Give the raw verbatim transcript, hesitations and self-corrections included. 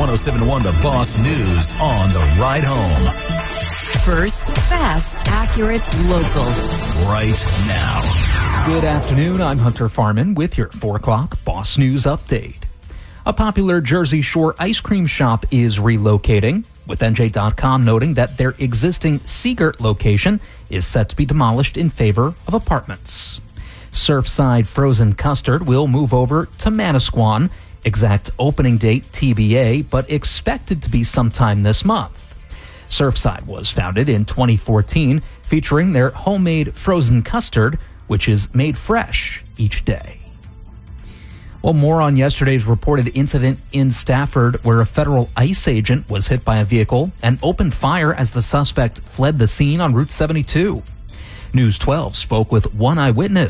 one oh seven point one The Boss News on the ride home. First, fast, accurate, local. Right now. Good afternoon. I'm Hunter Farman with your four o'clock Boss News update. A popular Jersey Shore ice cream shop is relocating, with N J dot com noting that their existing Seagirt location is set to be demolished in favor of apartments. Surfside Frozen Custard will move over to Manasquan. Exact opening date T B A, but expected to be sometime this month. Surfside was founded in twenty fourteen, featuring their homemade frozen custard, which is made fresh each day. Well, more on yesterday's reported incident in Stafford, where a federal ICE agent was hit by a vehicle and opened fire as the suspect fled the scene on Route seventy-two. News twelve spoke with one eyewitness